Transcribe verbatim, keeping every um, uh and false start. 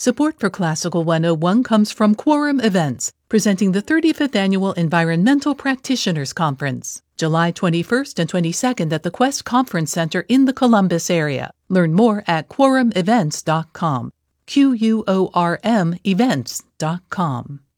Support for Classical one oh one comes from Quorum Events, presenting the thirty-fifth Annual Environmental Practitioners Conference, July twenty-first and twenty-second at the Quest Conference Center in the Columbus area. Learn more at quorum events dot com. Q U O R M events dot com.